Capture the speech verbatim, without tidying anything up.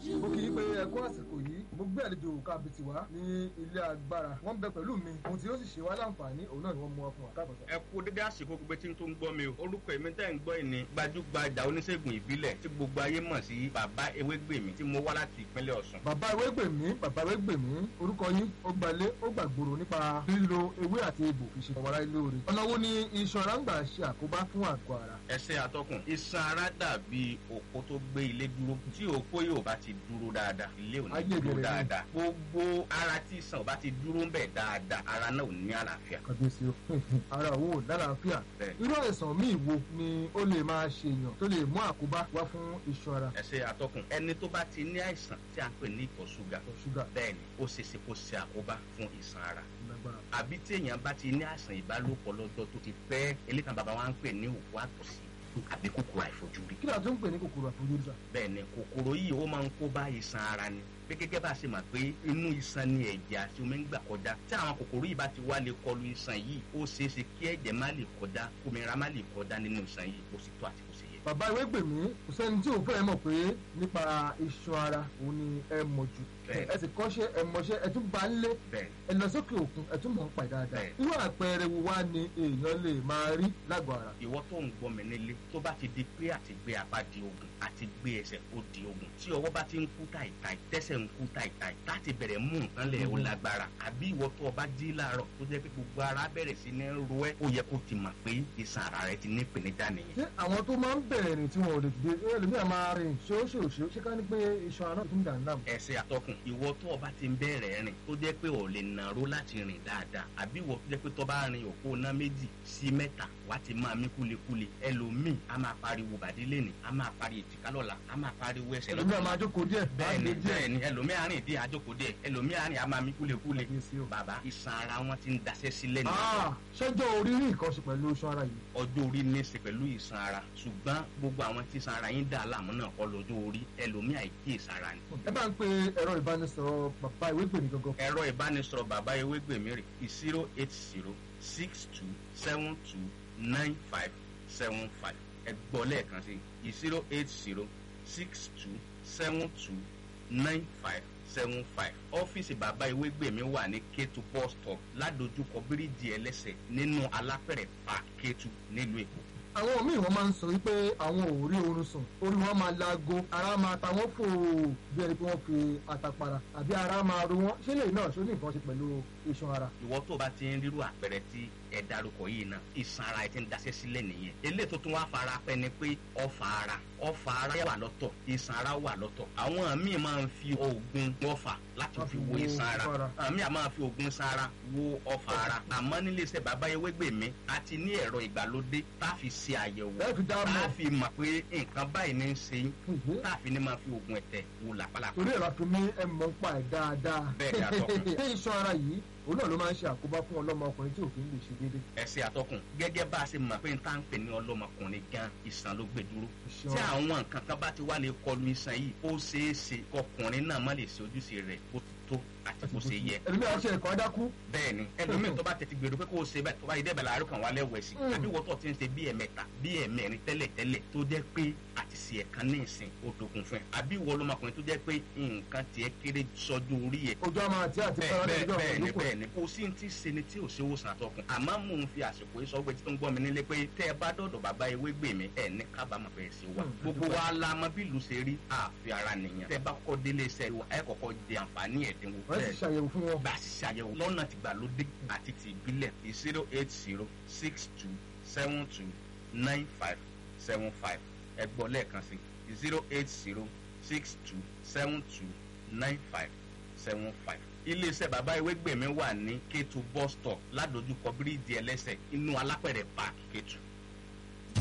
tẹ̀síwájú. mo kì í pé ẹ̀kọ́ àsìkò yìí mo gbé àlejò kábìtì wá ní ilé agbára wọ́n bẹ pẹ̀lú mi ohun tí ó sì ṣe wá láǹfààní òun náà ni wọ́n mú wá fún wa káàbọ̀ sọ. ẹ kú dédé àsìkò gbogbo tí n tó ń gbọ́ mi o orúkọ èmi tẹ́ ń gbọ́ ìní gbajúgbajà oníṣègùn ìbílẹ̀ tí gbogbo ayé mọ̀ sí bàbá ewégbèmí tí mo wá láti ìpínlẹ̀ Ọ̀ṣun. bàbá ewégbèmí bàbá ewégbèmí orúkọ yín ó gbalé ó gbàgbòrò nípa lílo ewé àti egbò fi ṣe ọmọláyé lóore. ọ̀nà wo ni iṣan ara ń gbà ṣe àkóbá fún àgọ́ ara? ẹsẹ̀ àtọkùn iṣan ara dàbí òpó tó gbé ilé dúró tí òpó yóò bá ti dúró dáadáa ilé ò ní dúró dáadáa gbogbo ara tí iṣan ò bá ti dúró ń bẹ̀ dáadáa ara náà ò ní àlàáfíà. kàbíyèsí o ara òwò lálàáfíà irú àìsàn míì wo ni ó lè máa ṣe èèyàn tó lè mú àkóbá wá fún iṣan ara? ẹsẹ̀ àtọkùn ẹni tó bá ti ní àìsàn tí a ń pè ní ìtọ̀ ṣúgà ṣúgà bẹ́ẹ̀ ni ó ṣeéṣe kó ṣe àkóbá fún iṣan ara àbí tí èèyàn bá ti ní àìsàn ìbálòpọ̀ lọ́jọ́ tó ti pẹ́ eléyìí kan bàbá wa ń pè ní òkú àtọ̀sí àbí kòkòrò àìfojúrí. kí ni a tún ń pè ní kòkòrò àìfojúrí sà? bẹ́ẹ̀ ni kòkòrò yìí ó máa ń kó bá iṣan ara ni pé gẹ́gẹ́ bá a ṣe mọ̀ pé inú iṣan ni ẹ̀jẹ̀ àti omi ń gbà kọjá tí àwọn kòkòrò yìí bá ti wá lè kọlu iṣan yìí ó ṣeé ṣe kí ẹ̀jẹ̀ má lè kọjá kómìnira má lè kọjá nínú iṣan yìí kó sì tó àti kó sì yẹ. bàbá Ewégbèmí kò sẹ́ni tí òun fẹ́ mọ̀ pé nípa iṣan ara òun ni ẹ mọ̀ jù ẹ sì kọ́ṣẹ́ ẹ mọṣẹ́ ẹ tún bá ń lé ẹ lọ sókè òkun ẹ tún mọ̀ ń pa dáadáa irú àpẹẹrẹ wo wá ni èèyàn lè máa rí lágọ̀ọ́ ara? ìwọ tó ń gbọ́ mi nílé tó bá ti di pé àti gbé apá di ogun àti gbé ẹsẹ̀ ó di ogun tí ọwọ́ bá ti ń kú táìtáì tẹ́sẹ̀ ń kú táìtáì láti bẹ̀rẹ̀ mú nǹkan lẹ̀ ó lágbára àbí ìwọ tó bá jí láàárọ̀ tó jẹ́ pé gbogbo ara bẹ̀rẹ̀ sí ní ro ẹ́ ó yẹ kó ti mọ̀ pé iṣan ara rẹ ti ní ìpèníjà nìyẹn. ṣé àwọn tó máa ń bẹ̀rẹ̀ rìn tí wọn ò lè dìde ẹlòmíràn máa rìn ṣóṣòṣó ṣé ká ní pé iṣan ara tó ń dà ń dààmú? ẹsẹ̀ àtọkùn ìwọ tó o bá ti ń bẹ̀rẹ̀ rìn tó jẹ́ pé ò lè nàró láti rìn dáadáa àbí ìwọ tó jẹ́ pé tó bá rin òpó ná méjì sí mẹ́ta wá ti máa mí kúlekúle ẹlòmíì á máa pariwo bàdí lẹ́nì á máa pariwo èjìká lọ́la á máa pariwo ẹsẹ̀ lọ́la. ẹlòmíì á máa jókòó díẹ̀. bẹ́ẹ̀ni bẹ́ẹ̀ni ẹlòmíì á rìn díẹ̀ á jókòó díẹ̀ ẹlòmíì á rìn á máa mí kúlekúle. bàbá iṣan ara wọn ti ń daṣẹ́ sílẹ̀ nìyẹn. ṣọjọ́ orí ní nǹkan ṣe pẹ̀lú iṣan ara yìí? ọjọ́ orí ní í ṣe pẹ̀lú iṣan ara ṣùgbọ́n gbogbo àwọn tí iṣan ara yín dà láàmú náà kọ́ lọ́jọ́ orí ẹlòmíì àìkíyèsára ni. ẹ bá ń pe ẹ̀rọ ìbánisọ̀rọ̀ bàbá Ewégbèmí gangan. ẹ̀rọ ìbánisọ̀rọ̀ bàbá Ewégbèmí rè zero eight zero six two seven two nine five seven five ẹ gbọ́ lẹ́ẹ̀kan sí zero eight zero six two seven two nine five seven five ọ́fíìsì bàbá Ewégbèmí wà ní Kétu bus stop ládojúkọ bíríìjì ẹlẹ́sẹ̀ nínú alápẹ̀rẹ̀ park Kétu nílùú Èkó. àwọn míì wọn máa ń sọ wípé àwọn ò rí oorun sùn orí wọn máa laago ara máa ta wọn fò bí ẹni pé wọn fi àtàpàrà àbí ara máa ro wọn ṣé lè náà ṣó ní nǹkan ṣe pẹ̀lú iṣan ara? ìwọ tó bá ti ń rírú àpẹẹrẹ tí ẹ dárúkọ yìí náà iṣan ara ẹ ti ń daṣẹ́ sílẹ̀ nìyẹn eléyìí tó tún wá fara pẹ́ ni pé ọfà ara ọfà ara wà lọ́tọ̀ iṣan ara wà lọ́tọ̀ àwọn míì máa ń fi oògùn ọfà láti fi wo iṣan ara àwọn míì máa ń fi oògùn iṣan ara wo ọfà ara àmọ́ nílé iṣẹ́ bàbá Ewégbèmí a ti ní ẹ̀rọ ìgbàlódé tá a fi ṣe àyẹ̀wò tá a fi mọ̀ pé nǹkan báyìí ní í ṣe yín tá a fi ní máa fi oògùn ẹ̀tẹ̀ wo làpálàpá. torí ẹ̀rọ àfi mí ẹ̀ mọ̀ ń pa ẹ̀ dáadáa. bẹ́ẹ̀ ni àtọkùn. ṣé iṣan ara yìí òun náà ló máa ń ṣe àkóbá fún ọlọ́mọkùnrin tí òfin lè ṣe déédéé? ẹsẹ̀ àtọkùn gẹ́gẹ́ bá a ṣe mọ̀ pé n tá ń pè ní ọlọ́mọkùnrin gan iṣan ló gbé dúró tí àwọn nǹkan kan bá ti wá lè kọlu iṣan yìí ó ṣeé ṣe ọkùnrin náà má lè ṣe ojúṣe rẹ̀ bó ti tó àti bó ṣe yẹ. ẹlòmíì á ṣe ẹ̀kọ́ adákú. bẹ́ẹ̀ni ẹlòmíì tó bá tètè gbèrò pé kó o ṣe bẹ́ẹ̀ tó bá yí dẹ́bẹ̀ láàárọ̀ kan wá lẹ́wọ̀ ẹ̀sìn àbí wọ́n tó ti ń ṣe bí ẹ̀mẹ́ta bí ẹ̀mẹ́rin tẹ́lẹ̀ tẹ́lẹ̀ tó jẹ́ pé àti ṣe ẹ̀kan ní ìsìn ó dogun fún ẹ àbí wọ́n lọ́mọkùnrin tó jẹ́ pé nǹkan tiẹ̀ kéré sọ́jú orí ẹ̀. ojú àmọ́ àti àti bẹ́ẹ̀ bẹ́ẹ̀ni bẹ́ẹ̀ni kò sí ti ṣe ni tí ò ṣe wò sàtọkùn àmọ́ mò ń fi àsìkò yìí sọ pé tí tó ń gbọ́ mi nílé pé tẹ́ ẹ bá dọ̀dọ̀ bàbá Ewégbèmí ẹ̀ ní kábàámọ̀ bẹ́ẹ̀ ṣe wà gbogbo wa la mọ bí ìlú ṣe rí àfi ara nìyẹn tẹ́ bá kọ́kọ́ délé iṣẹ́ wa ẹ kọ́kọ́ jẹ àǹfààní ẹ̀dínwó. wọ́n sì ṣàyẹ̀wò fún wọn. bá a sì ṣàyẹ̀wò lọ́nà tìgbàlódé àti ti ìbílẹ̀ zero eight zero six two seven two nine five seven five ẹ gbọ́ lẹ́ẹ̀kan sí zero eight zero six two seven two nine five seven five. iléeṣẹ́ bàbá Ewégbèmí wà ní Kétu bus stop ládojúkọ bíríìjì ẹlẹ́sẹ̀ inú alápẹ̀rẹ̀ park Kétu.